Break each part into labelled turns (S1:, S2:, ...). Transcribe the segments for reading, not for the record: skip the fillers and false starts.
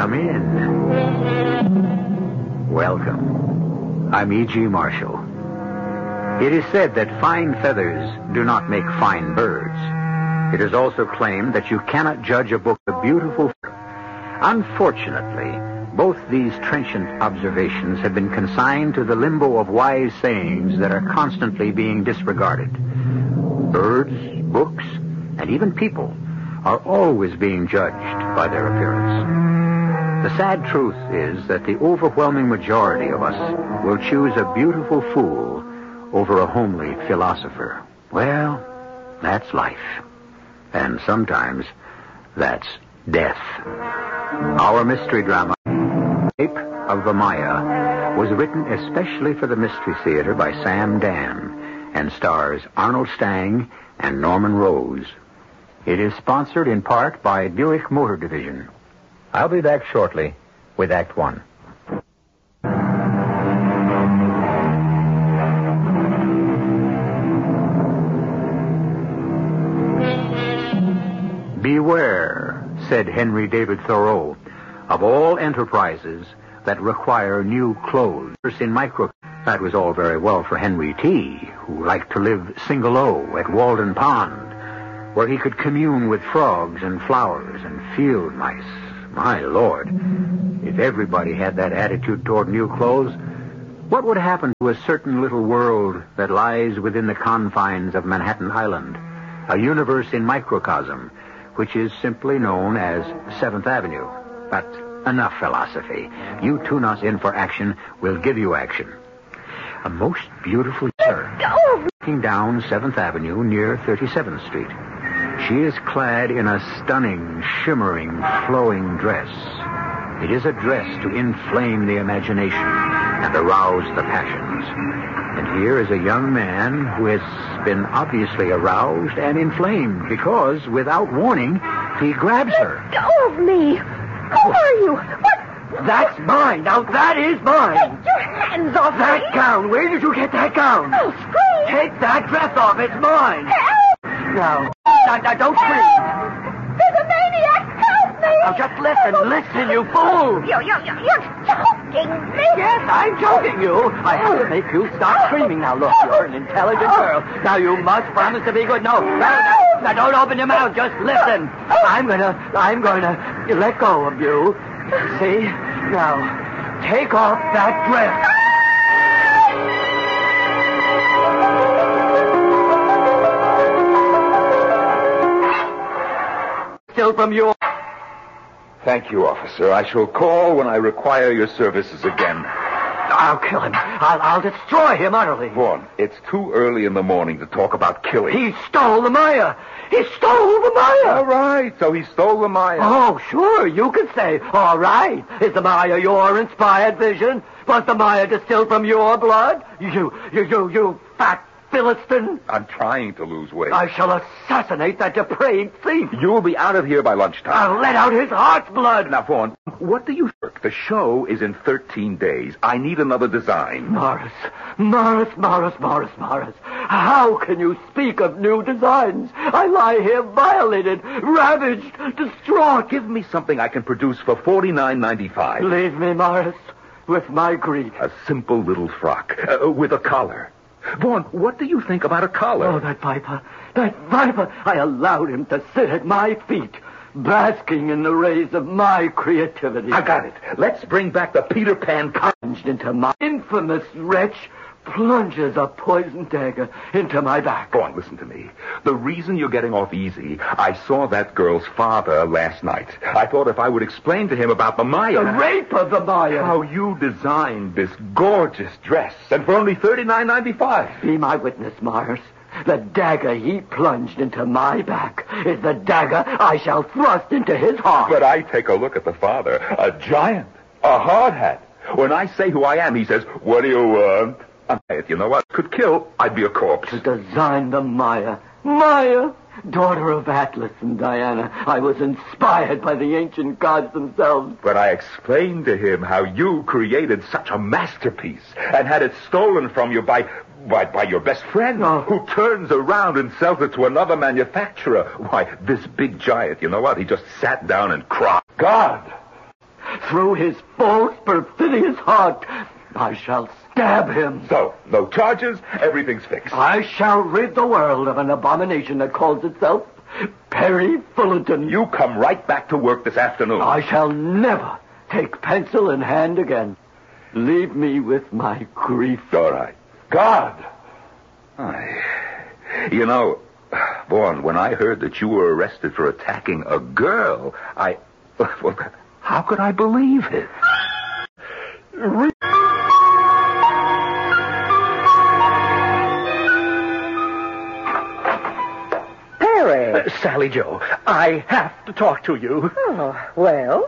S1: Come in. Welcome. I'm E.G. Marshall. It is said that fine feathers do not make fine birds. It is also claimed that you cannot judge a book a beautiful. Unfortunately, both these trenchant observations have been consigned to the limbo of wise sayings that are constantly being disregarded. Birds, books, and even people are always being judged by their appearance. The sad truth is that the overwhelming majority of us will choose a beautiful fool over a homely philosopher. Well, that's life. And sometimes that's death. Our mystery drama, Shape of the Maya, was written especially for the Mystery Theater by Sam Dan and stars Arnold Stang and Norman Rose. It is sponsored in part by Buick Motor Division. I'll be back shortly with Act One. Beware, said Henry David Thoreau, of all enterprises that require new clothes. In micro, that was all very well for Henry T., who liked to live single-o at Walden Pond, where he could commune with frogs and flowers and field mice. My Lord, if everybody had that attitude toward new clothes, what would happen to a certain little world that lies within the confines of Manhattan Island, a universe in microcosm, which is simply known as 7th Avenue? But enough philosophy. You tune us in for action. We'll give you action. A most beautiful girl walking down 7th Avenue near 37th Street. She is clad in a stunning, shimmering, flowing dress. It is a dress to inflame the imagination and arouse the passions. And here is a young man who has been obviously aroused and inflamed because, without warning, he grabs her.
S2: Let go of me! Who are you? What?
S3: That's mine. Now that is mine.
S2: Take your hands off
S3: That
S2: me!
S3: gown. Where did you get that gown?
S2: I'll scream!
S3: Take that dress off. It's mine.
S2: Help!
S3: Now, don't scream.
S2: There's a maniac! Help me!
S3: Now just listen, you fool.
S2: You're choking me!
S3: Yes, I'm joking you. I have to make you stop screaming. Now look, you're an intelligent girl. Now you must promise to be good. No, now don't open your mouth. Just listen. I'm gonna let go of you. See? Now, take off that dress. Still from you.
S4: Thank you, officer. I shall call when I require your services again.
S3: I'll kill him. I'll destroy him utterly.
S4: Vaughn, it's too early in the morning to talk about killing.
S3: He stole the Maya. He stole the Maya.
S4: All right, so he stole the Maya.
S3: Oh, sure, you could say, all right. Is the Maya your inspired vision? Was the Maya distilled from your blood? You fat Philistine.
S4: I'm trying to lose weight.
S3: I shall assassinate that depraved thief.
S4: You'll be out of here by lunchtime.
S3: I'll let out his heart's blood.
S4: Now, Vaughn, what do you think? The show is in 13 days. I need another design.
S3: Morris. How can you speak of new designs? I lie here violated, ravaged, distraught.
S4: Give me something I can produce for $49.95.
S3: Leave me, Morris, with my grief.
S4: A simple little frock with a collar. Vaughn, what do you think about a collar?
S3: Oh, that viper. I allowed him to sit at my feet, basking in the rays of my creativity.
S4: I got it. Let's bring back the Peter Pan
S3: Plunged into my infamous wretch, plunges a poisoned dagger into my back.
S4: Vaughn, listen to me. The reason you're getting off easy, I saw that girl's father last night. I thought if I would explain to him about the Maya...
S3: The rape of the Maya.
S4: How you designed this gorgeous dress, and for only $39.95.
S3: Be my witness, Mars. The dagger he plunged into my back is the dagger I shall thrust into his heart.
S4: But I take a look at the father, a giant, a hard hat. When I say who I am, he says, "What do you want?" If you know what could kill, I'd be a corpse.
S3: To design the Maya. Maya, daughter of Atlas and Diana. I was inspired by the ancient gods themselves.
S4: But I explained to him how you created such a masterpiece and had it stolen from you by your best friend, who turns around and sells it to another manufacturer. Why, this big giant, you know what? He just sat down and cried. God!
S3: through his false, perfidious heart. I shall stab him.
S4: So, no charges, everything's fixed.
S3: I shall rid the world of an abomination that calls itself Perry Fullerton.
S4: You come right back to work this afternoon.
S3: I shall never take pencil in hand again. Leave me with my grief.
S4: All right. God! You know, Vaughn, when I heard that you were arrested for attacking a girl, well, how could I believe it?
S2: Perry.
S5: Sally Joe, I have to talk to you.
S2: Oh, well?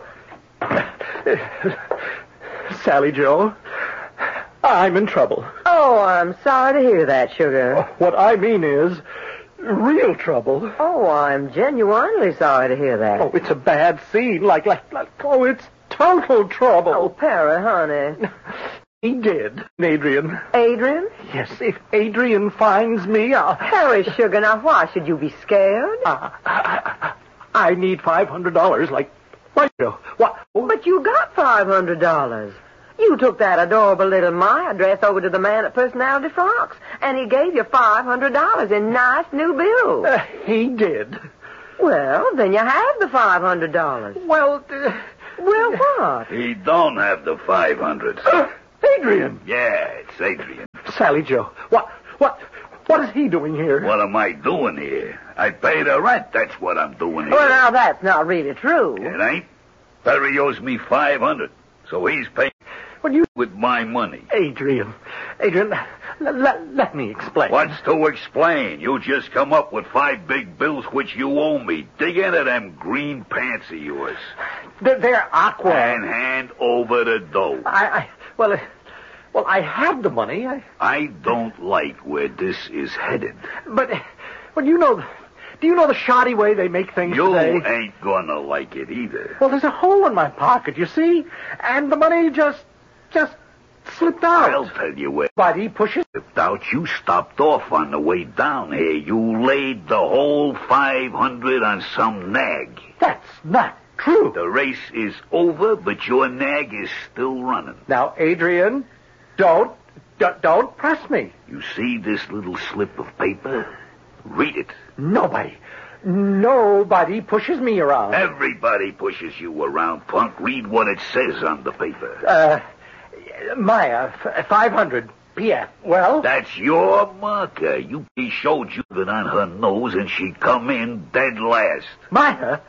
S5: Sally Joe, I'm in trouble.
S2: Oh, I'm sorry to hear that, Sugar.
S5: What I mean is real trouble.
S2: Oh, I'm genuinely sorry to hear that.
S5: Oh, it's a bad scene. It's total trouble.
S2: Oh, Perry, honey.
S5: He did, Adrian.
S2: Adrian?
S5: Yes, if Adrian finds me,
S2: Perry, Sugar, now why should you be scared?
S5: I need $500, like Joe. What?
S2: But you got $500. You took that adorable little Maya dress over to the man at Personality Frocks, and he gave you $500 in nice new bills.
S5: He did.
S2: Well, then you have the $500.
S5: Well,
S2: Well, what?
S6: He don't have the 500.
S5: Adrian.
S6: Yeah, it's Adrian.
S5: Sally Joe, what is he doing here?
S6: What am I doing here? I pay the rent. That's what I'm doing here.
S2: Well, now, that's not really true.
S6: It ain't. Perry owes me 500, so he's paying with my money.
S5: Adrian, let me explain.
S6: What's to explain? You just come up with 5 big bills which you owe me. Dig into them green pants of yours.
S5: They're aqua.
S6: And hand over the dough.
S5: Well, I have the money.
S6: I don't like where this is headed.
S5: But, do you know the shoddy way they make things
S6: You
S5: today?
S6: ain't gonna like it either.
S5: Well, there's a hole in my pocket, you see? And the money just slipped out.
S6: I'll tell you where.
S5: Buddy pushes.
S6: Without you stopped off on the way down here. You laid the whole 500 on some nag.
S5: That's not true.
S6: The race is over, but your nag is still running.
S5: Now, Adrian, don't press me.
S6: You see this little slip of paper? Read it.
S5: Nobody pushes me around.
S6: Everybody pushes you around, punk. Read what it says on the paper.
S5: Maya, 500 PF. Well?
S6: That's your marker. He showed you that on her nose, and she come in dead last.
S5: Maya,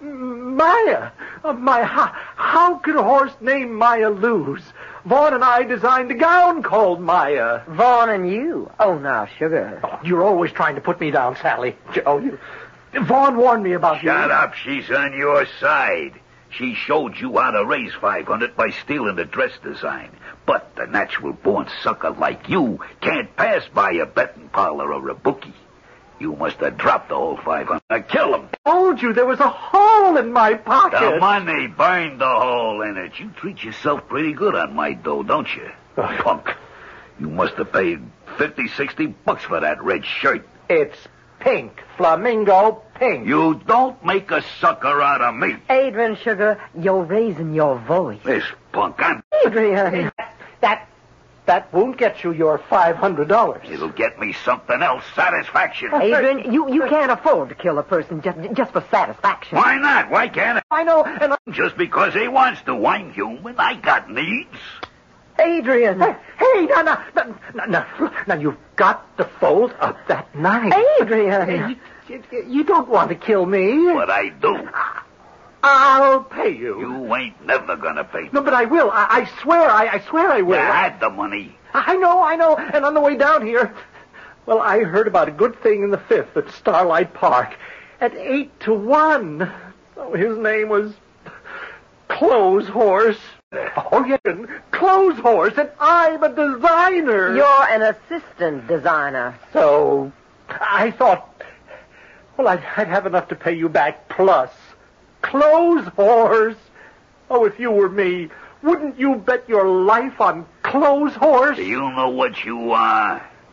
S5: how could a horse named Maya lose? Vaughn and I designed a gown called Maya.
S2: Vaughn and you? Oh, now, Sugar.
S5: Oh, you're always trying to put me down, Sally. Joe, Vaughn warned me about you.
S6: Shut up. She's on your side. She showed you how to raise 500 by stealing the dress design. But the natural-born sucker like you can't pass by a betting parlor or a bookie. You must have dropped the whole 500. Now kill him.
S5: I told you there was a hole in my pocket.
S6: The money burned the hole in it. You treat yourself pretty good on my dough, don't you? Punk. You must have paid $50-$60 for that red shirt.
S5: It's pink. Flamingo pink.
S6: You don't make a sucker out of me.
S2: Adrian, Sugar, you're raising your voice.
S6: This punk,
S2: Adrian.
S5: That won't get you your $500.
S6: It'll get me something else. Satisfaction.
S2: Adrian, you can't afford to kill a person just for satisfaction.
S6: Why not? Why can't
S5: I know, and
S6: Just because he wants to. I'm human. I got needs.
S2: Adrian.
S5: Hey, now, you've got to fold up that knife.
S2: Adrian.
S5: You don't want to kill me.
S6: But I do.
S5: I'll pay you.
S6: You ain't never gonna pay me.
S5: No, but I will. I swear I will.
S6: You had the money.
S5: I know. And on the way down here, well, I heard about a good thing in the Fifth at Starlight Park at 8-1. Oh, his name was Clothes Horse. Oh, yes, Clothes Horse, and I'm a designer.
S2: You're an assistant designer.
S5: So I thought, well, I'd have enough to pay you back plus. Clothes Horse. Oh, if you were me, wouldn't you bet your life on Clothes Horse?
S6: Do you know what you are?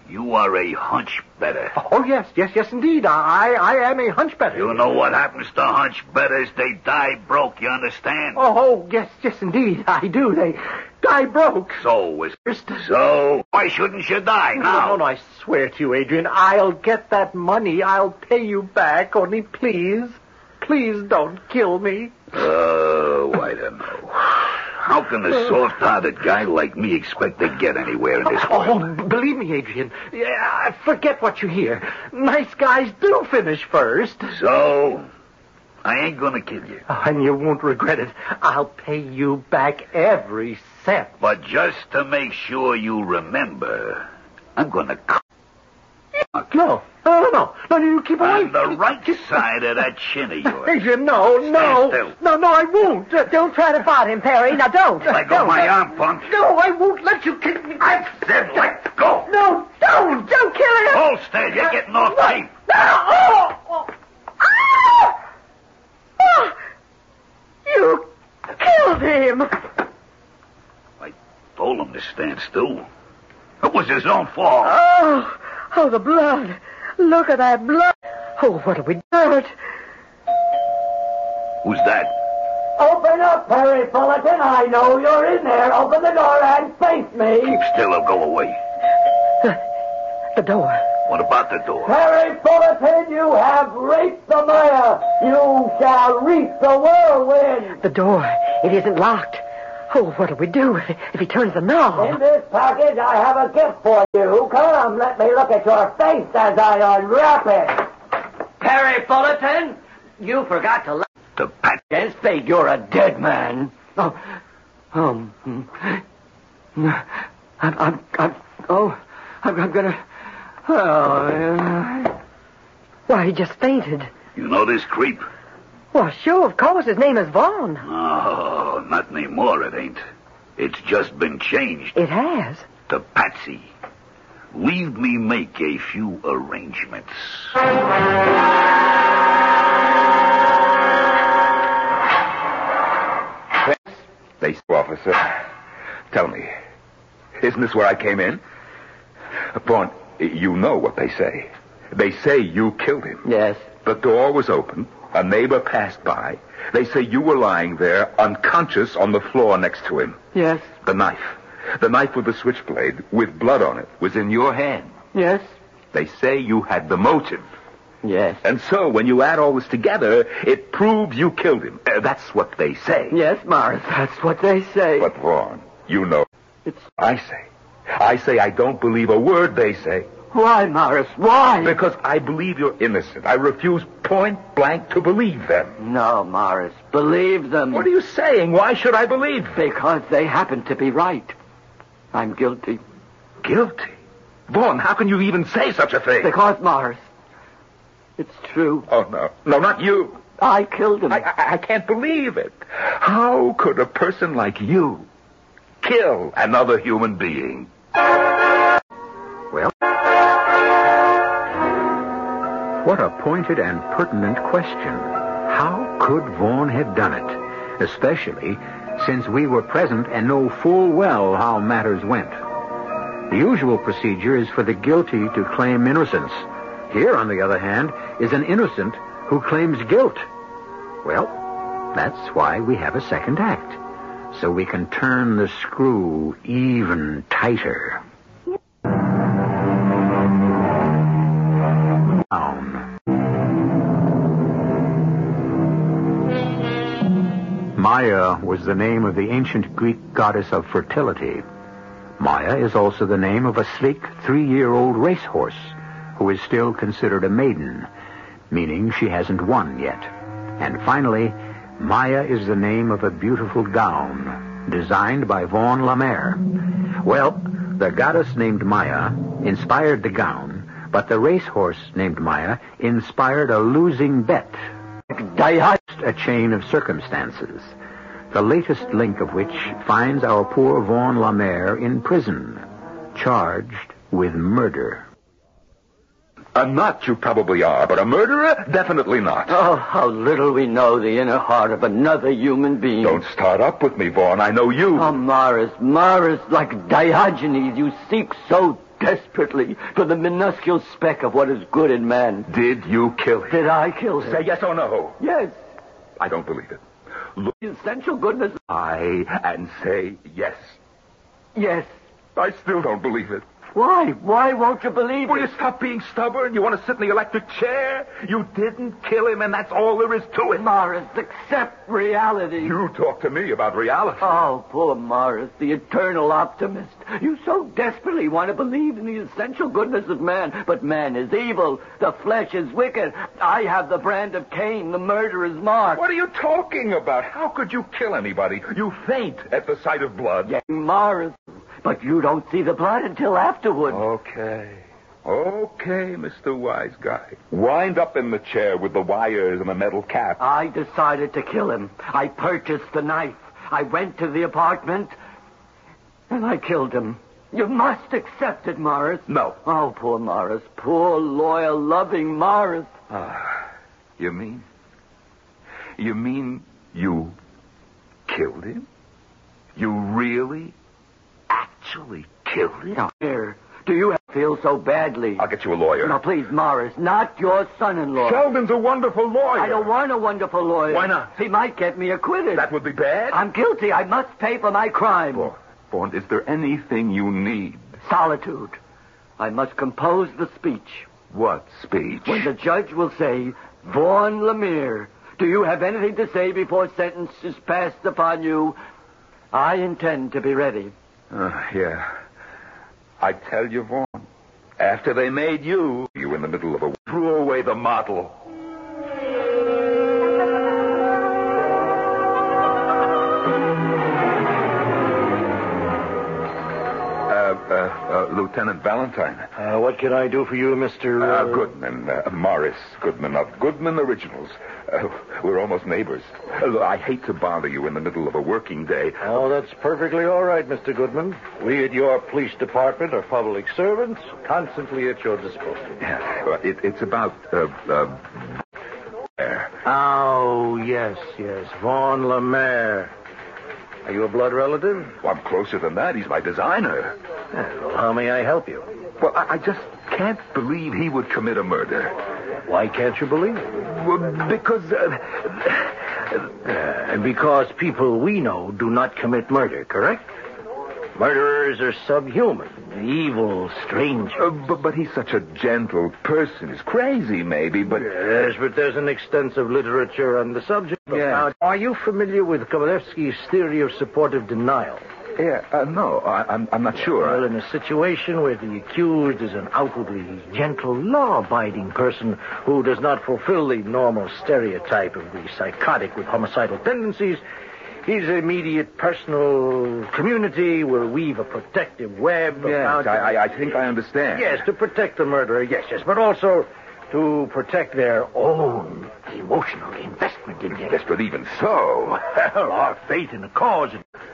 S6: You are a hunch better.
S5: Oh, yes, indeed. I am a hunchback.
S6: You know what happens to hunch betters? They die broke, you understand?
S5: Oh, yes, indeed. I do. They die broke.
S6: So why shouldn't you die now?
S5: No, I swear to you, Adrian, I'll get that money. I'll pay you back. Only please don't kill me.
S6: Oh, I don't know. How can a soft-hearted guy like me expect to get anywhere in this world?
S5: Oh, believe me, Adrian. Yeah, forget what you hear. Nice guys do finish first.
S6: So, I ain't gonna kill you.
S5: Oh, and you won't regret it. I'll pay you back every cent.
S6: But just to make sure you remember, I'm gonna...
S5: No, you keep away.
S6: On the right side of that chin of yours.
S5: Adrian, no, I won't.
S2: Don't try to fight him, Perry. Now, don't.
S6: Let go of my arm, punk.
S5: No, I won't let you kick me.
S6: I said let go.
S2: No, don't kill him.
S6: Hold still, you're getting off tape.
S2: You killed him.
S6: I told him to stand still. It was his own fault.
S2: Oh, the blood. Look at that blood. Oh, what have we done?
S6: Who's that?
S3: Open up, Perry Fullerton. I know you're in there. Open the door and face me.
S6: Keep still or go away.
S2: The door.
S6: What about the door?
S3: Perry Fullerton, you have reached the mire. You shall reach the whirlwind.
S2: The door. It isn't locked. Oh, what'll we do if he turns the knob?
S3: In this package, I have a gift for you. Come, let me look at your face as I unwrap it.
S7: Perry Fullerton, you forgot to let
S6: The pat.
S7: against fate. You're a dead man. I'm gonna.
S2: Why, he just fainted.
S6: You know this creep?
S2: Well, sure, of course. His name is Vaughn.
S6: Oh, not anymore, it ain't. It's just been changed
S2: It has.
S6: to Patsy. Leave me make a few arrangements.
S4: Base officer, tell me, isn't this where I came in? Vaughn, you know what they say. They say you killed him.
S7: Yes.
S4: The door was open. A neighbor passed by. They say you were lying there, unconscious, on the floor next to him.
S7: Yes.
S4: The knife with the switchblade, with blood on it, was in your hand.
S7: Yes.
S4: They say you had the motive.
S7: Yes.
S4: And so, when you add all this together, it proves you killed him. That's what they say.
S7: Yes, Morris, that's what they say.
S4: But, Vaughn, you know.
S7: It's...
S4: I say I don't believe a word they say.
S7: Why, Morris, why?
S4: Because I believe you're innocent. I refuse point blank to believe them.
S7: No, Morris, believe them.
S4: What are you saying? Why should I believe them?
S7: Because they happen to be right. I'm guilty.
S4: Guilty? Vaughn, how can you even say such a thing?
S7: Because, Morris, it's true.
S4: Oh, no. No, not you.
S7: I killed him.
S4: I can't believe it. How could a person like you kill another human being?
S1: Well, what a pointed and pertinent question. How could Vaughn have done it? Especially since we were present and know full well how matters went. The usual procedure is for the guilty to claim innocence. Here, on the other hand, is an innocent who claims guilt. Well, that's why we have a second act, so we can turn the screw even tighter. Maya was the name of the ancient Greek goddess of fertility. Maya is also the name of a sleek 3-year-old racehorse who is still considered a maiden, meaning she hasn't won yet. And finally, Maya is the name of a beautiful gown designed by Vaughn Lemaire. Well, the goddess named Maya inspired the gown, but the racehorse named Maya inspired a losing bet. A chain of circumstances, the latest link of which finds our poor Vaughn Lemaire in prison, charged with murder.
S4: A nut you probably are, but a murderer? Definitely not.
S7: Oh, how little we know the inner heart of another human being.
S4: Don't start up with me, Vaughn. I know you.
S7: Oh, Morris, like Diogenes, you seek so desperately for the minuscule speck of what is good in man.
S4: Did you kill him?
S7: Did I kill him?
S4: Say yes or no.
S7: Yes.
S4: I don't believe it. Look,
S7: The essential goodness.
S4: and say yes.
S7: Yes.
S4: I still don't believe it.
S7: Why? Why won't you believe
S4: Will
S7: it?
S4: you stop being stubborn? You want to sit in the electric chair? You didn't kill him, and that's all there is to it.
S7: Morris, accept reality.
S4: You talk to me about reality.
S7: Oh, poor Morris, the eternal optimist. You so desperately want to believe in the essential goodness of man, but man is evil. The flesh is wicked. I have the brand of Cain, the murderer's mark.
S4: What are you talking about? How could you kill anybody? You faint at the sight of blood.
S7: Yeah, Morris, but you don't see the blood until afterward.
S4: Okay, Mr. Wise Guy. Wind up in the chair with the wires and the metal cap.
S7: I decided to kill him. I purchased the knife. I went to the apartment, and I killed him. You must accept it, Morris.
S4: No.
S7: Oh, poor Morris. Poor, loyal, loving Morris.
S4: You mean you killed him? You really, actually killed him?
S7: Now, here, do you feel so badly?
S4: I'll get you a lawyer.
S7: Now, please, Morris, not your son-in-law.
S4: Sheldon's a wonderful lawyer.
S7: I don't want a wonderful lawyer.
S4: Why not?
S7: He might get me acquitted.
S4: That would be bad.
S7: I'm guilty. I must pay for my crime.
S4: Vaughn, is there anything you need?
S7: Solitude. I must compose the speech.
S4: What speech?
S7: When the judge will say, Vaughn Lemire, do you have anything to say before sentence is passed upon you? I intend to be ready.
S4: Yeah. I tell you, Vaughn, after they made you in the middle of a... threw away the model. Lieutenant Valentine.
S5: What can I do for you, Mr.
S4: Goodman. Morris Goodman of Goodman Originals. We're almost neighbors. Look, I hate to bother you in the middle of a working day.
S5: Oh, that's perfectly all right, Mr. Goodman. We at your police department are public servants, constantly at your disposal.
S4: Yeah, it's about,
S5: Oh, yes. Vaughn Lemaire. Are you a blood relative?
S4: Well, I'm closer than that. He's my designer.
S5: Well, how may I help you?
S4: Well, I just can't believe he would commit a murder.
S5: Why can't you believe it?
S4: Well, because...
S5: And because people we know do not commit murder, correct? Murderers are subhuman, evil, strange.
S4: But he's such a gentle person. He's crazy, maybe, but...
S5: Yes, but there's an extensive literature on the subject.
S4: Yeah.
S5: Now, are you familiar with Kovalevsky's theory of supportive denial?
S4: Yeah, no, I'm not sure.
S5: Well, in a situation where the accused is an outwardly gentle, law-abiding person who does not fulfill the normal stereotype of the psychotic with homicidal tendencies, his immediate personal community will weave a protective web.
S4: Yes, I think I understand.
S5: Yes, to protect the murderer, yes, but also to protect their own emotional investment in him.
S4: Yes, but even so...
S5: Well, our faith in the cause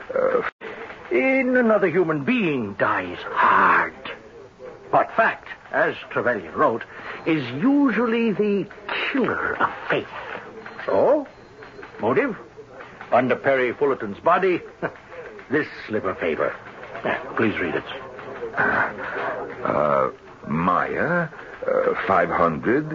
S5: in another human being dies hard. But fact, as Trevelyan wrote, is usually the killer of faith. So, motive? Under Perry Fullerton's body, this slip of paper. Please read it.
S4: Maya, 500,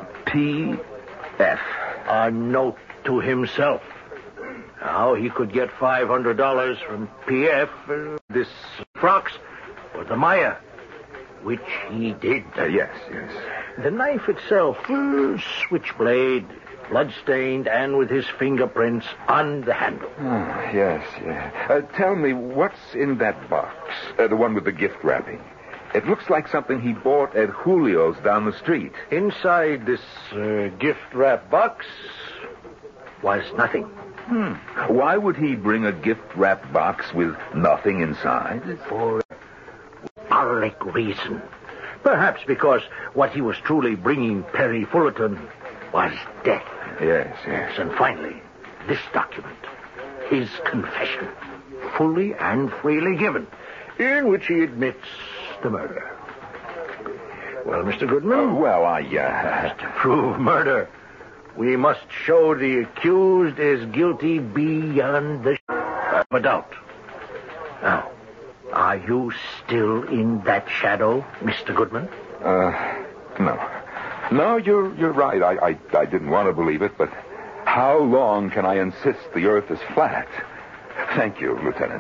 S4: P.F.
S5: A note to himself. How he could get $500 from P.F. This frocks or the Maya, which he did.
S4: Yes.
S5: The knife itself, switchblade, blood-stained, and with his fingerprints on the handle.
S4: Yes. Tell me, what's in that box? The one with the gift wrapping. It looks like something he bought at Julio's down the street.
S5: Inside this gift wrap box was nothing.
S4: Why would he bring a gift-wrapped box with nothing inside?
S5: For symbolic reason. Perhaps because what he was truly bringing Perry Fullerton was death.
S4: Yes.
S5: And finally, this document, his confession, fully and freely given, in which he admits the murder. Well, Mr. Goodman?
S4: To
S5: prove murder, we must show the accused is guilty beyond the shadow of a doubt. Now, Are you still in that shadow, Mr. Goodman?
S4: No. No, you're right. I didn't want to believe it, but how long can I insist the Earth is flat? Thank you, Lieutenant.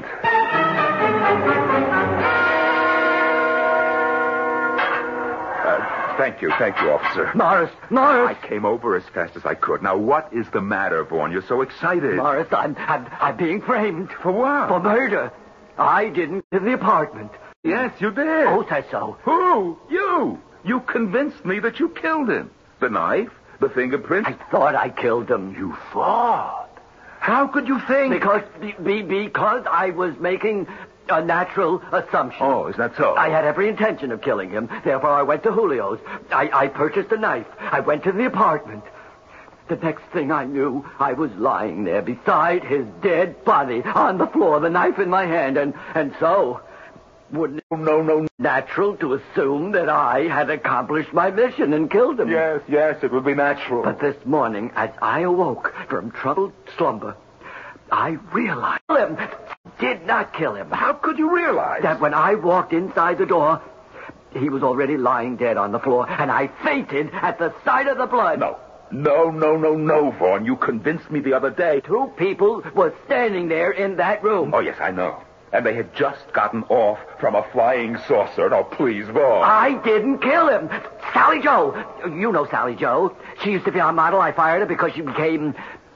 S4: Thank you, officer.
S7: Morris!
S4: I came over as fast as I could. Now, what is the matter, Vaughn? You're so excited.
S7: Morris, I'm being framed.
S4: For what?
S7: For murder. I didn't in the apartment.
S4: Yes, you did.
S7: Who says so?
S4: Who? You. You convinced me that you killed him. The knife, the fingerprints.
S7: I thought I killed him.
S4: You thought? How could you think?
S7: Because I was making a natural assumption.
S4: Oh, is that so?
S7: I had every intention of killing him. Therefore, I went to Julio's. I purchased a knife. I went to the apartment. The next thing I knew, I was lying there beside his dead body on the floor, the knife in my hand, and so... Wouldn't it no natural to assume that I had accomplished my mission and killed him?
S4: Yes, it would be natural.
S7: But this morning, as I awoke from troubled slumber, I realized him. Did not kill him.
S4: How could you realize?
S7: That when I walked inside the door, he was already lying dead on the floor, and I fainted at the sight of the blood.
S4: No, Vaughn. You convinced me the other day.
S7: 2 people were standing there in that room.
S4: Oh, yes, I know. And they had just gotten off from a flying saucer. Oh, please, Vaughn.
S7: I didn't kill him. Sally Joe. You know Sally Joe. She used to be our model. I fired her because she became...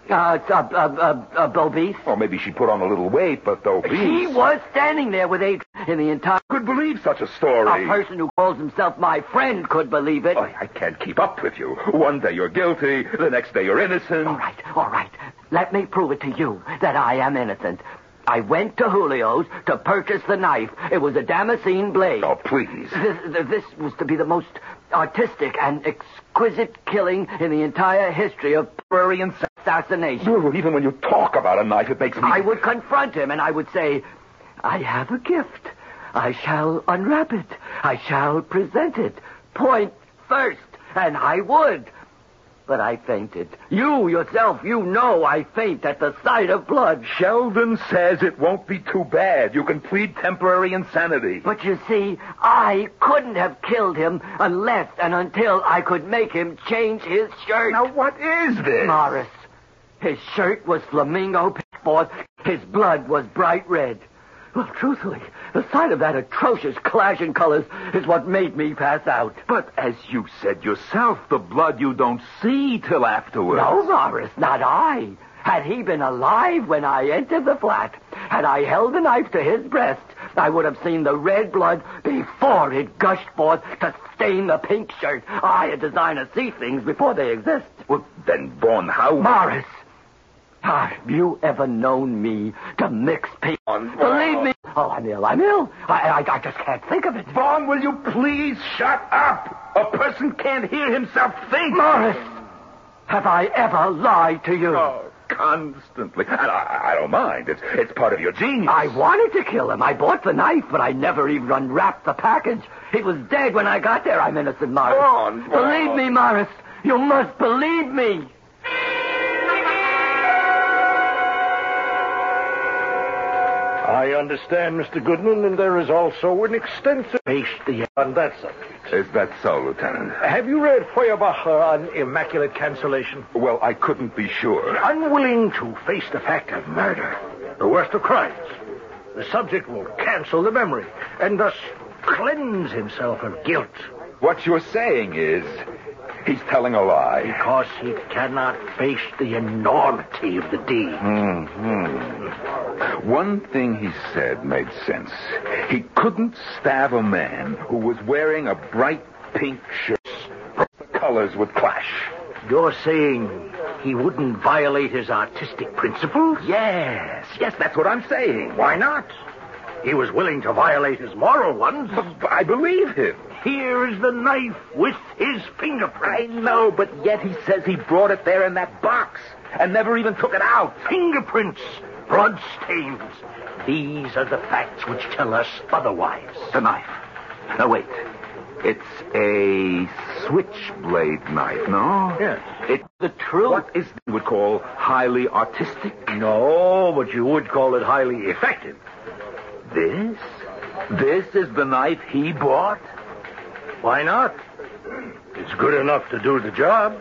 S7: obese.
S4: Or maybe she put on a little weight, but obese.
S7: He was standing there with Adrian in the entire...
S4: Could believe such a story.
S7: A person who calls himself my friend could believe it.
S4: Oh, I can't keep up with you. One day you're guilty, the next day you're innocent.
S7: All right. Let me prove it to you that I am innocent. I went to Julio's to purchase the knife. It was a Damascene blade.
S4: Oh, please.
S7: This was to be the most artistic and exquisite killing in the entire history of prairie assassination.
S4: Oh, even when you talk about a knife, it makes me...
S7: I would confront him and I would say, I have a gift. I shall unwrap it. I shall present it. Point first. And I would. But I fainted. You yourself, you know I faint at the sight of blood.
S4: Sheldon says it won't be too bad. You can plead temporary insanity.
S7: But you see, I couldn't have killed him unless and until I could make him change his shirt.
S4: Now, what is this?
S7: Morris, his shirt was flamingo pink. His blood was bright red. Well, truthfully, the sight of that atrocious clash in colors is what made me pass out.
S4: But as you said yourself, the blood you don't see till afterwards.
S7: No, Morris, not I. Had he been alive when I entered the flat, had I held the knife to his breast, I would have seen the red blood before it gushed forth to stain the pink shirt. I, a designer, see things before they exist.
S4: Well, then, Vaughn, how...
S7: Morris! Have you ever known me to mix pink? Believe me. Oh, I'm ill. I just can't think of it.
S4: Vaughn, will you please shut up? A person can't hear himself think.
S7: Morris, have I ever lied to you?
S4: Oh, constantly. And I don't mind. It's part of your genius.
S7: I wanted to kill him. I bought the knife, but I never even unwrapped the package. He was dead when I got there. I'm innocent, Morris.
S4: Vaughn.
S7: Believe me, Morris. You must believe me.
S5: I understand, Mr. Goodman, and there is also an extensive history on that subject.
S4: Is that so, Lieutenant?
S5: Have you read Feuerbacher on immaculate cancellation?
S4: Well, I couldn't be sure.
S5: Unwilling to face the fact of murder, the worst of crimes, the subject will cancel the memory and thus cleanse himself of guilt.
S4: What you're saying is he's telling a lie.
S5: Because he cannot face the enormity of the deed.
S4: One thing he said made sense. He couldn't stab a man who was wearing a bright pink shirt. The colors would clash.
S5: You're saying he wouldn't violate his artistic principles?
S4: Yes, that's what I'm saying.
S5: Why not? He was willing to violate his moral ones.
S4: I believe him.
S5: Here is the knife with his fingerprint.
S4: I know, but yet he says he brought it there in that box and never even took it out.
S5: Fingerprints, blood stains. These are the facts which tell us otherwise.
S4: The knife. No, wait. It's a switchblade knife, no?
S5: Yes.
S4: It's
S7: the truth.
S4: What is you would call highly artistic?
S5: No, but you would call it highly effective.
S4: This? This is the knife he bought?
S5: Why not? It's good enough to do the job.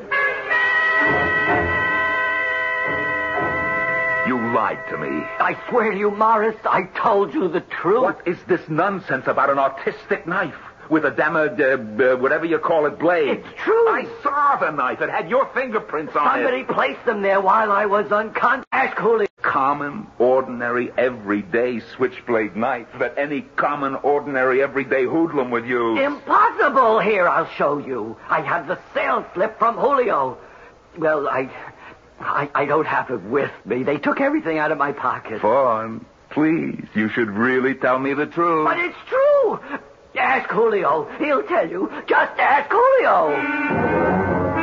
S4: You lied to me.
S7: I swear to you, Morris, I told you the truth.
S4: What is this nonsense about an artistic knife with a whatever you call it, blade?
S7: It's true.
S4: I saw the knife. It had your fingerprints on
S7: Somebody
S4: it.
S7: placed them there while I was unconscious. Ask Julio.
S4: Common, ordinary, everyday switchblade knife that any common, ordinary, everyday hoodlum would use.
S7: Impossible. Here, I'll show you. I have the sales slip from Julio. Well, I don't have it with me. They took everything out of my pocket.
S4: Vaughn, please, you should really tell me the truth.
S7: But it's true. Ask Julio. He'll tell you. Just ask Julio.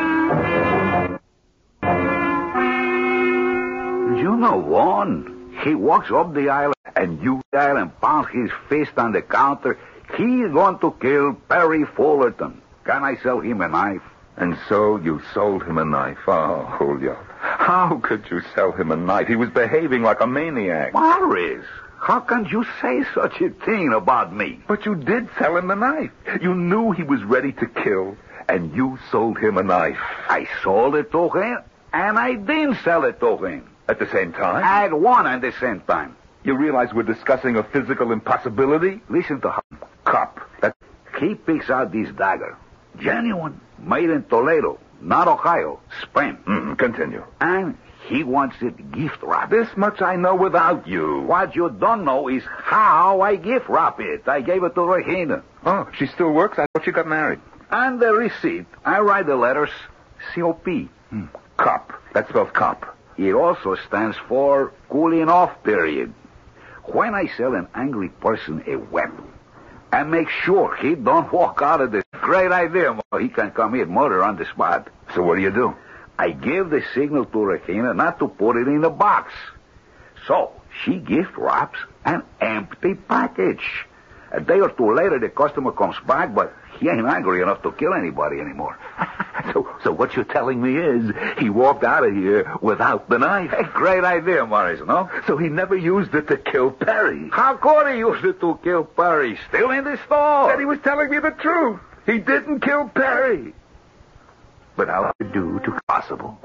S6: You know, Vaughn, he walks up the aisle and you there and pounds his fist on the counter. He's going to kill Perry Fullerton. Can I sell him a knife?
S4: And so you sold him a knife. Oh, Julio. How could you sell him a knife? He was behaving like a maniac.
S6: Morris, how can you say such a thing about me?
S4: But you did sell him the knife. You knew he was ready to kill, and you sold him a knife.
S6: I sold it to him, and I didn't sell it to him.
S4: At the same time?
S6: At one and the same time.
S4: You realize we're discussing a physical impossibility?
S6: Listen to him. Cop. He picks out this dagger. Genuine. Made in Toledo. Not Ohio. Spain.
S4: Continue.
S6: And he wants it gift wrapped.
S4: This much I know without you.
S6: What you don't know is how I gift wrap it. I gave it to Regina.
S4: Oh, she still works? I thought she got married.
S6: And the receipt. I write the letters C-O-P.
S4: Cop. That spells cop.
S6: It also stands for cooling off period. When I sell an angry person a weapon, I make sure he don't walk out of this. Great idea. He can commit murder on the spot.
S4: So what do?
S6: I give the signal to Regina not to put it in the box. So she gift wraps an empty package. A day or two later, the customer comes back, but he ain't angry enough to kill anybody anymore.
S4: So what you're telling me is he walked out of here without the knife.
S6: A great idea, Morris, no?
S4: So he never used it to kill Perry.
S6: How could he use it to kill Perry? Still in the store.
S4: Then he was telling me the truth. He didn't kill Perry. But how to do to possible?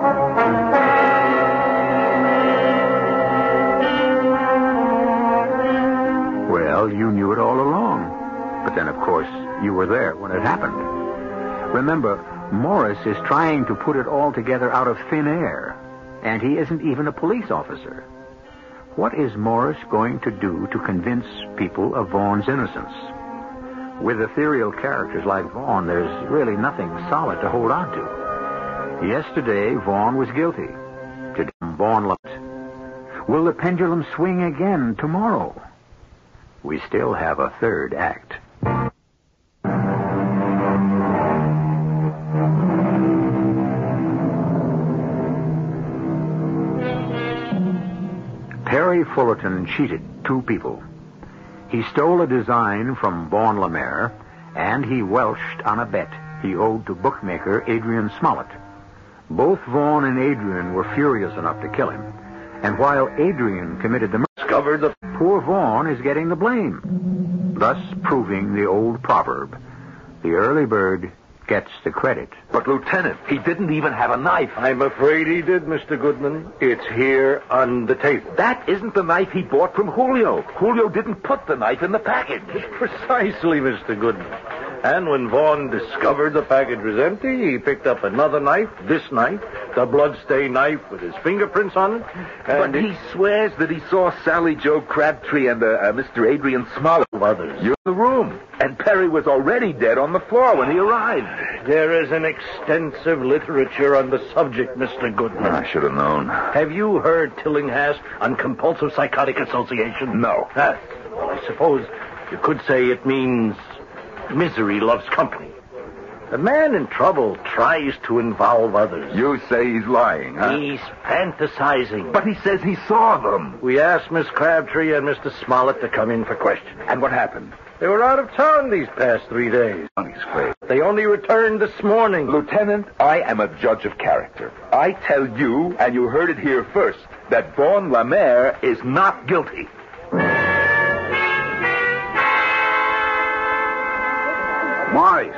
S1: Well, you knew it all along. But then, of course, you were there when it happened. Remember, Morris is trying to put it all together out of thin air, and he isn't even a police officer. What is Morris going to do to convince people of Vaughn's innocence? With ethereal characters like Vaughn, there's really nothing solid to hold on to. Yesterday, Vaughn was guilty. Today, Vaughn left. Will the pendulum swing again tomorrow? We still have a third act. Perry Fullerton cheated two people. He stole a design from Vaughn Lemaire, and he welched on a bet he owed to bookmaker Adrian Smollett. Both Vaughn and Adrian were furious enough to kill him, and while Adrian committed the murder, poor Vaughn is getting the blame, thus proving the old proverb, the early bird gets the credit.
S4: But, Lieutenant, he didn't even have a knife.
S5: I'm afraid he did, Mr. Goodman. It's here on the table.
S4: That isn't the knife he bought from Julio. Julio didn't put the knife in the package.
S5: Precisely, Mr. Goodman. And when Vaughn discovered the package was empty, he picked up another knife, this knife, the bloodstained knife with his fingerprints on it.
S4: But he swears that he saw Sally Joe Crabtree and Mr. Adrian Smollett.
S5: Others.
S4: You're in the room. And Perry was already dead on the floor when he arrived.
S5: There is an extensive literature on the subject, Mr. Goodman.
S4: I should have known.
S5: Have you heard Tillinghast on compulsive psychotic association?
S4: No.
S5: Well, I suppose you could say it means misery loves company. A man in trouble tries to involve others.
S4: You say he's lying, huh?
S5: He's fantasizing.
S4: But he says he saw them.
S5: We asked Miss Crabtree and Mr. Smollett to come in for questioning.
S4: And what happened?
S5: They were out of town these past 3 days. They only returned this morning.
S4: Lieutenant, I am a judge of character. I tell you, and you heard it here first, that Vaughn Lemaire is not guilty.
S6: Morris.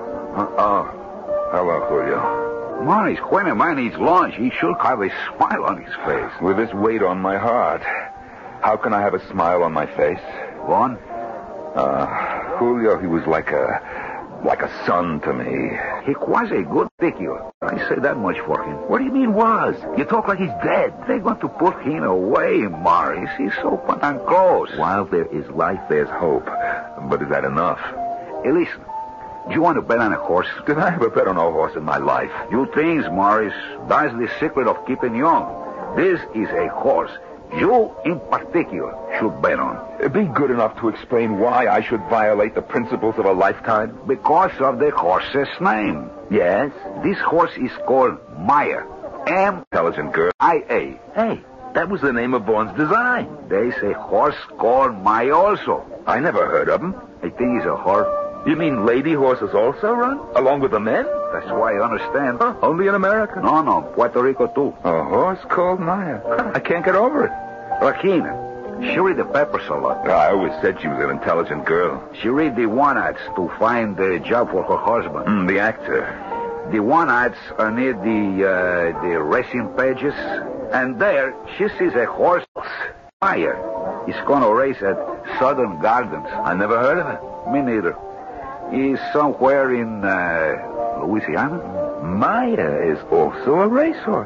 S4: Hello, Julio.
S6: Morris, when a man eats lunch, he should have a smile on his face.
S4: With this weight on my heart, how can I have a smile on my face?
S6: One?
S4: Julio, he was like a son to me.
S6: He was a good figure. I say that much for him. What do you mean was? You talk like he's dead. They're going to put him away, Morris. He's so close.
S4: While there is life, there's hope. But is that enough?
S6: Hey, listen. Do you want to bet on a horse?
S4: Did I ever bet on a horse in my life?
S6: You things, Morris. That's the secret of keeping young. This is a horse you, in particular, should bet on.
S4: Be good enough to explain why I should violate the principles of a lifetime.
S6: Because of the horse's name.
S4: Yes?
S6: This horse is called Maya.
S4: Intelligent girl.
S6: I-A.
S4: Hey, that was the name of Vaughn's design.
S6: There's a horse called Maya also.
S4: I never heard of him.
S6: I think he's a horse.
S4: You mean lady horses also run? Along with the men?
S6: That's why I understand.
S4: Huh, only in America?
S6: No, Puerto Rico too.
S4: A horse called Maya. I can't get over it.
S6: Rakina, she read the papers a lot.
S4: I always said she was an intelligent girl.
S6: She read the one ads to find a job for her husband.
S4: The actor.
S6: The one ads are near the racing pages. And there, she sees a horse. Maya. He's going to race at Southern Gardens.
S4: I never heard of it.
S6: Me neither. He's somewhere in Louisiana.
S4: Maya is also a racehorse.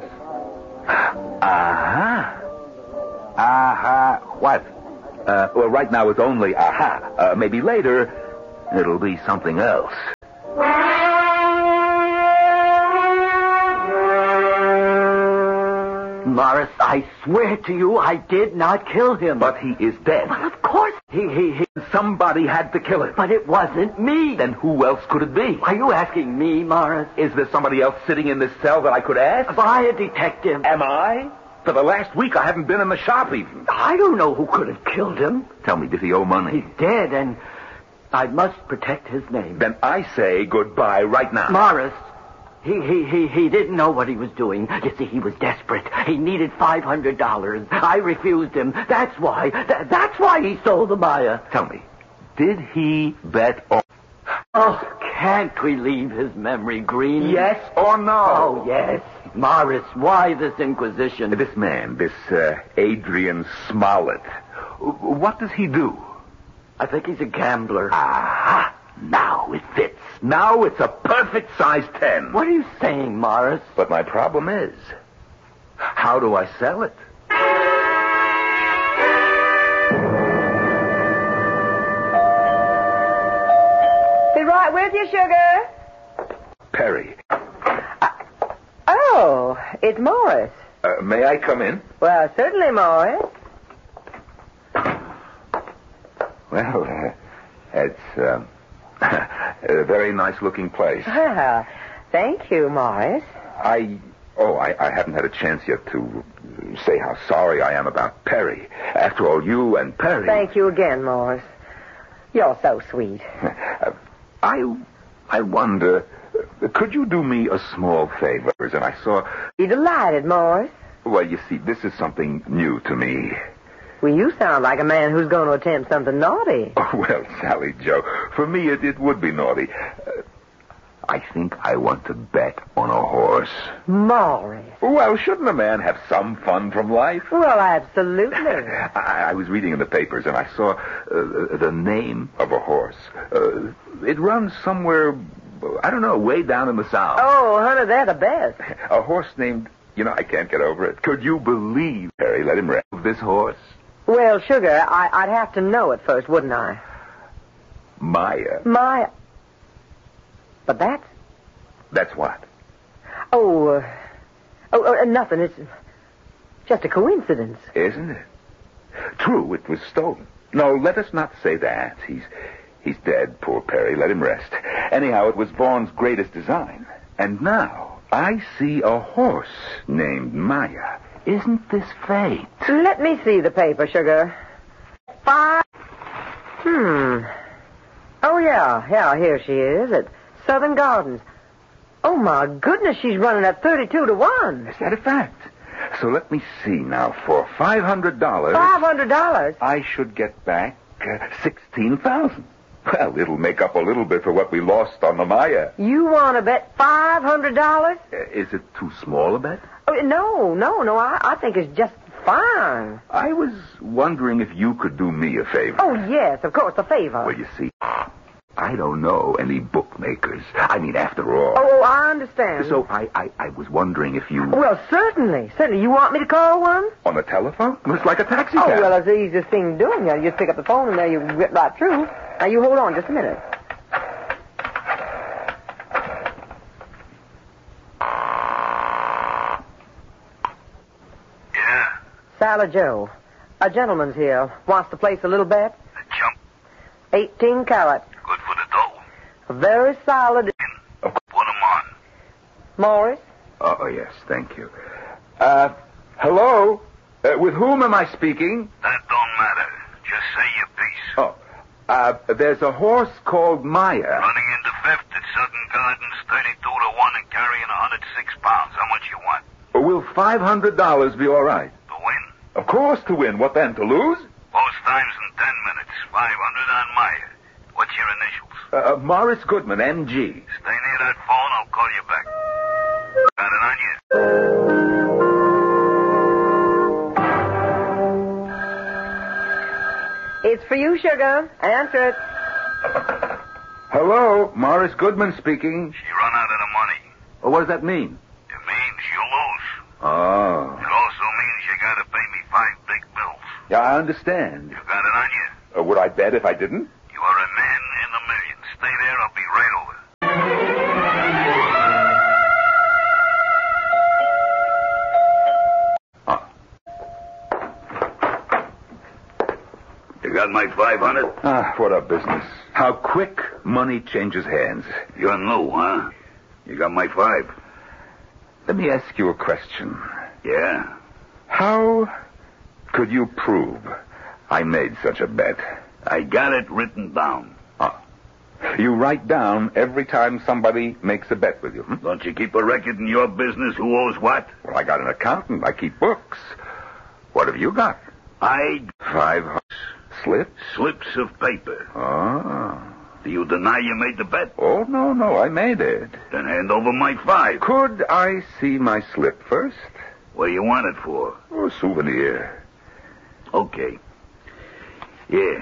S4: Aha.
S6: Aha. What?
S4: Well, right now it's only aha. Maybe later it'll be something else.
S7: Morris, I swear to you, I did not kill him.
S4: But he is dead.
S7: Well, of course he...
S4: Somebody had to kill him.
S7: But it wasn't me.
S4: Then who else could it be?
S7: Are you asking me, Morris?
S4: Is there somebody else sitting in this cell that I could ask?
S7: By a detective.
S4: Am I? For the last week, I haven't been in the shop even.
S7: I don't know who could have killed him.
S4: Tell me, does he owe money?
S7: He's dead, and I must protect his name.
S4: Then I say goodbye right now.
S7: Morris, he didn't know what he was doing. You see, he was desperate. He needed $500. I refused him. That's why. That's why he sold the Maya.
S4: Tell me, did he bet on...
S7: Oh, can't we leave his memory green?
S4: Yes or no?
S7: Oh, yes. Morris, why this inquisition?
S4: This man, this Adrian Smollett, what does he do?
S7: I think he's a gambler.
S4: Aha! Now it fits. Now it's a perfect size 10.
S7: What are you saying, Morris?
S4: But my problem is, how do I sell it?
S2: Be right with you, sugar.
S4: Perry.
S2: Oh, it's Morris.
S4: May I come in?
S2: Well, certainly, Morris.
S4: Well, it's a very nice-looking place.
S2: Well, thank you, Morris.
S4: I haven't had a chance yet to say how sorry I am about Perry. After all, you and Perry...
S2: Thank you again, Morris. You're so sweet.
S4: I wonder, could you do me a small favor? And I saw...
S2: Be delighted, Morris.
S4: Well, you see, this is something new to me.
S2: Well, you sound like a man who's going to attempt something naughty.
S4: Oh, well, Sally Joe, for me it would be naughty. I think I want to bet on a horse.
S2: Morris.
S4: Well, shouldn't a man have some fun from life?
S2: Well, absolutely.
S4: I was reading in the papers, and I saw the name of a horse. It runs somewhere, I don't know, way down in the south.
S2: Oh, honey, they're the best.
S4: A horse named... I can't get over it. Could you believe Perry let him rest this horse?
S2: Well, sugar, I'd have to know it first, wouldn't I?
S4: Maya.
S2: Maya. But that's...
S4: That's what?
S2: Oh, nothing. It's just a coincidence.
S4: Isn't it? True, it was stolen. No, let us not say that. He's dead, poor Perry. Let him rest. Anyhow, it was Vaughn's greatest design. And now I see a horse named Maya. Isn't this fate?
S2: Let me see the paper, sugar. 5... Oh, yeah, here she is at Southern Gardens. Oh, my goodness, she's running at 32 to 1.
S4: Is that a fact? So let me see now. For $500...
S2: $500?
S4: I should get back $16,000. Well, it'll make up a little bit for what we lost on the Maya.
S2: You want to bet $500?
S4: Is it too small a bet?
S2: Oh, no. I think it's just fine.
S4: I was wondering if you could do me a favor.
S2: Oh, yes, of course, a favor.
S4: Well, you see, I don't know any bookmakers. I mean, after all.
S2: Oh, I understand.
S4: So I was wondering if you...
S2: Well, certainly. You want me to call one?
S4: On the telephone? It's like a taxi cab.
S2: Oh, well, it's the easiest thing doing. You just pick up the phone and there you get right through. Now, you hold on just a minute.
S6: Yeah,
S2: Sally Joe. A gentleman's here. Wants to place a little bet.
S6: a chump.
S2: 18 carat.
S6: Good for the dough.
S2: Very solid.
S6: Put 'em on.
S2: Morris?
S4: Oh, yes, thank you. Hello? With whom am I speaking?
S6: That don't matter. Just say your piece.
S4: Oh, there's a horse called Maya.
S6: Running into fifth at Sutton Gardens, 32-1 and carrying 106 pounds. How much you want?
S4: Will $500 be all right?
S6: To win?
S4: Of course to win. What then, to lose?
S6: Post times in 10 minutes. 500 on Maya. What's your initials?
S4: Morris Goodman, MG.
S6: Stay near that phone. I'll call you back. Got it on you?
S2: It's for you, sugar. Answer it.
S4: Hello, Morris Goodman speaking.
S6: She run out of the money.
S4: Oh, what does that mean?
S6: It means you lose.
S4: Oh.
S6: It also means you gotta pay me 5 big bills.
S4: Yeah, I understand.
S6: You got it on you?
S4: Would I bet if I didn't?
S6: You are a man in a million. Stay there. I'll be right over. You got my 500?
S4: What a business. How quick money changes hands.
S6: You're new, huh? You got my 5?
S4: Let me ask you a question.
S6: Yeah.
S4: How could you prove I made such a bet?
S6: I got it written down.
S4: You write down every time somebody makes a bet with you.
S6: Don't you keep a record in your business who owes what?
S4: Well, I got an accountant. I keep books. What have you got? 5 slips?
S6: Slips of paper.
S4: Ah.
S6: Do you deny you made the bet?
S4: Oh, no, I made it.
S6: Then hand over my 5.
S4: Could I see my slip first?
S6: What do you want it for?
S4: Oh, a souvenir.
S6: Okay. Yeah.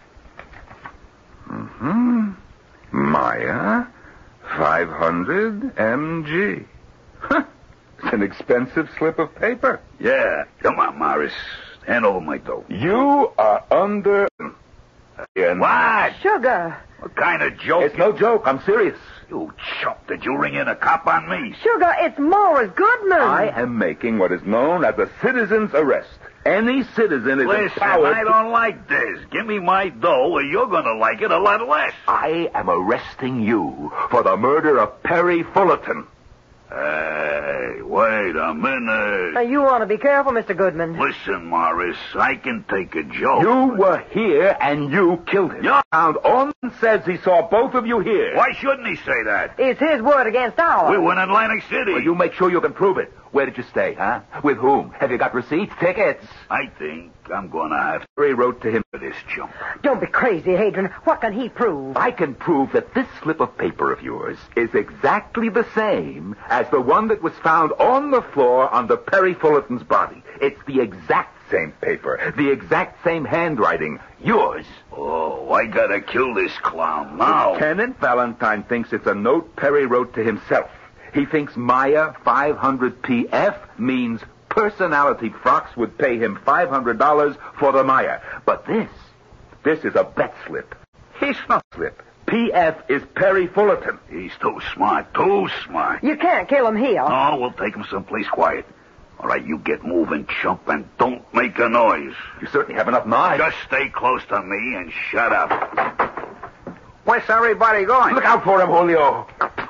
S4: Maya, 500 MG. Huh. It's an expensive slip of paper.
S6: Yeah. Come on, Morris. Hand over my dough.
S4: You are under...
S6: What?
S2: Sugar.
S6: What kind of joke?
S4: It's no joke. I'm serious.
S6: You chump. Did you ring in a cop on me?
S2: Sugar, it's Morris Goodman.
S4: I am making what is known as a citizen's arrest. Any citizen is
S6: Listen,
S4: empowered...
S6: I don't like this. Give me my dough or you're going to like it a lot less.
S4: I am arresting you for the murder of Perry Fullerton.
S6: Hey, wait a minute.
S2: Now, you want to be careful, Mr. Goodman.
S6: Listen, Morris, I can take a joke.
S4: You were here and you killed him.
S6: Yeah.
S4: And Orman says he saw both of you here.
S6: Why shouldn't he say that?
S2: It's his word against ours.
S6: We were in Atlantic City.
S4: Well, you make sure you can prove it. Where did you stay, huh? With whom? Have you got receipts, tickets?
S6: I think I'm going to have to
S4: Perry wrote to him
S6: for this chump.
S2: Don't be crazy, Hadrian. What can he prove?
S4: I can prove that this slip of paper of yours is exactly the same as the one that was found on the floor under Perry Fullerton's body. It's the exact same paper, the exact same handwriting. Yours.
S6: Oh, I got to kill this clown now.
S4: Lieutenant Valentine thinks it's a note Perry wrote to himself. He thinks Maya 500 PF means Personality Frocks would pay him $500 for the Maya. But this is a bet slip.
S6: He's not.
S4: Slip. PF is Perry Fullerton.
S6: He's too smart, too smart.
S2: You can't kill him here.
S6: No, we'll take him someplace quiet. All right, you get moving, chump, and don't make a noise.
S4: You certainly have enough mind.
S6: Just stay close to me and shut up. Where's everybody going?
S4: Look out for him, Julio.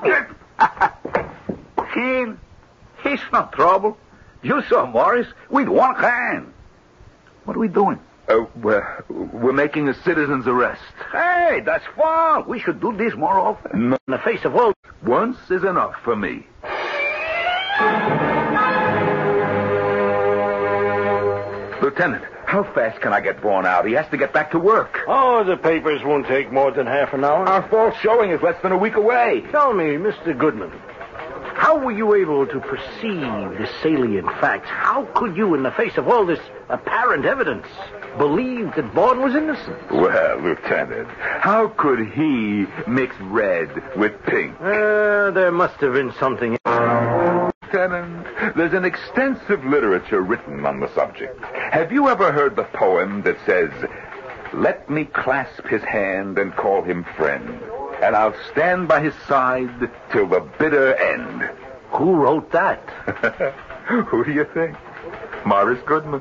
S6: He's no trouble. You saw Morris with one hand. What are we doing?
S4: We're making a citizen's arrest.
S6: Hey, that's fun. We should do this more often.
S4: No.
S6: In the face of all.
S4: Once is enough for me. Lieutenant, How fast can I get Vaughn out? He has to get back to work.
S5: Oh, the papers won't take more than half an hour.
S4: Our fall showing is less than a week away.
S5: Tell me, Mr. Goodman, how were you able to perceive the salient facts? How could you, in the face of all this apparent evidence, believe that Vaughn was innocent?
S4: Well, Lieutenant, how could he mix red with pink?
S5: There must have been something.
S4: Lieutenant, there's an extensive literature written on the subject. Have you ever heard the poem that says, "Let me clasp his hand and call him friend, and I'll stand by his side till the bitter end"?
S5: Who wrote that?
S4: Who do you think? Morris Goodman.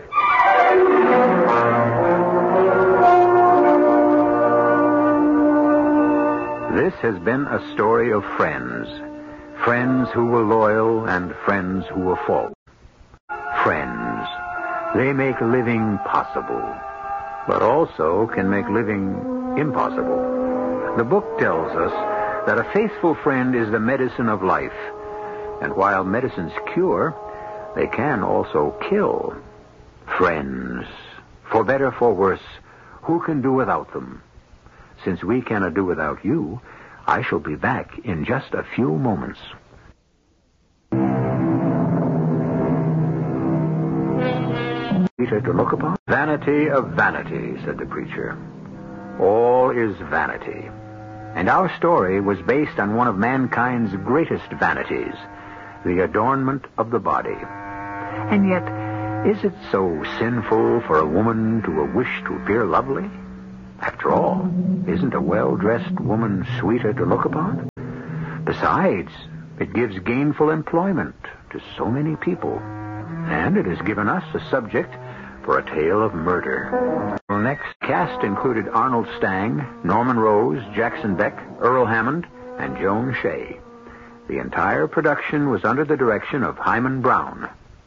S1: This has been a story of friends. Friends who were loyal and friends who were false. Friends. They make living possible, but also can make living impossible. The book tells us that a faithful friend is the medicine of life. And while medicines cure, they can also kill. Friends. For better, for worse, who can do without them? Since we cannot do without you, I shall be back in just a few moments. To look upon? Vanity of vanity, said the preacher. All is vanity. And our story was based on one of mankind's greatest vanities, the adornment of the body. And yet, is it so sinful for a woman to wish to appear lovely? After all, isn't a well-dressed woman sweeter to look upon? Besides, it gives gainful employment to so many people. And it has given us a subject for a tale of murder. Next cast included Arnold Stang, Norman Rose, Jackson Beck, Earl Hammond, and Joan Shea. The entire production was under the direction of Hyman Brown.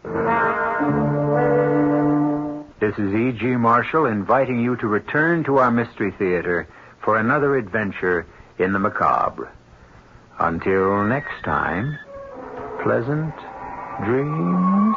S1: This is E.G. Marshall inviting you to return to our Mystery Theater for another adventure in the macabre. Until next time, pleasant dreams.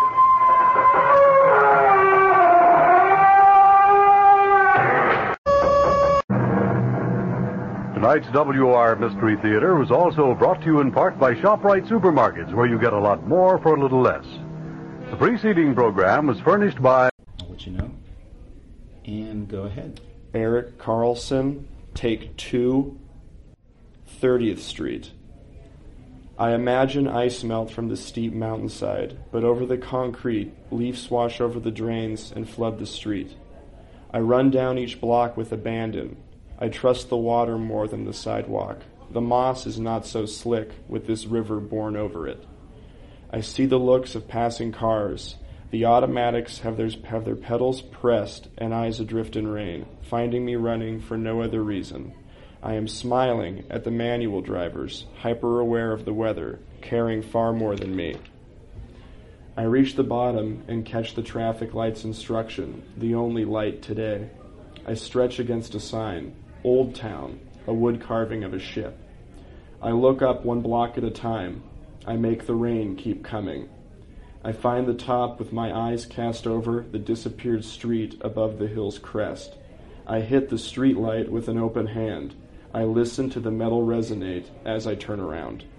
S8: Tonight's WR Mystery Theater was also brought to you in part by ShopRite Supermarkets, where you get a lot more for a little less. The preceding program was furnished by...
S9: I'll let you know. And go ahead.
S10: Eric Carlson, take 2, 30th Street. I imagine ice melt from the steep mountainside, but over the concrete, leaves wash over the drains and flood the street. I run down each block with abandon. I trust the water more than the sidewalk. The moss is not so slick with this river borne over it. I see the looks of passing cars. The automatics have their pedals pressed and eyes adrift in rain, finding me running for no other reason. I am smiling at the manual drivers, hyper-aware of the weather, caring far more than me. I reach the bottom and catch the traffic light's instruction, the only light today. I stretch against a sign, Old Town, a wood carving of a ship. I look up one block at a time. I make the rain keep coming. I find the top with my eyes cast over the disappeared street above the hill's crest. I hit the street light with an open hand. I listen to the metal resonate as I turn around.